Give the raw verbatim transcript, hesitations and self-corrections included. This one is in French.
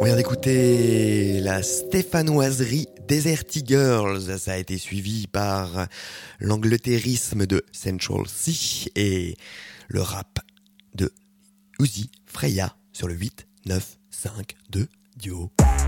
On vient d'écouter la stéphanoiserie Deserty Girls. Ça a été suivi par l'angleterrisme de Central C et le rap de Uzi Freya sur le huit neuf cinq deux duo.